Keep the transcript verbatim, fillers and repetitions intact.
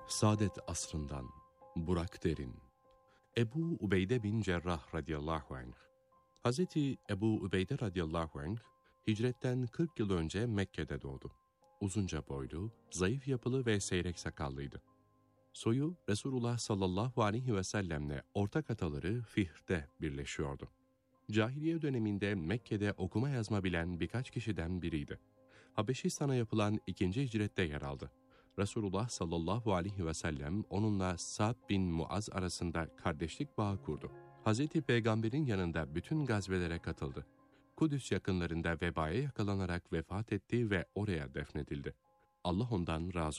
Saadet asrından Burak Derin, Ebu Ubeyde bin Cerrah radıyallahu anh. Hazreti Ebu Ubeyde radıyallahu anh, hicretten kırk yıl önce Mekke'de doğdu. Uzunca boylu, zayıf yapılı ve seyrek sakallıydı. Soyu Resulullah sallallahu aleyhi ve sellemle ortak ataları Fihr'de birleşiyordu. Cahiliye döneminde Mekke'de okuma yazma bilen birkaç kişiden biriydi. Habeşistan'a yapılan ikinci hicrette yer aldı. Resulullah sallallahu aleyhi ve sellem onunla Sa'd bin Muaz arasında kardeşlik bağı kurdu. Hazreti Peygamber'in yanında bütün gazvelere katıldı. Kudüs yakınlarında vebaya yakalanarak vefat etti ve oraya defnedildi. Allah ondan razı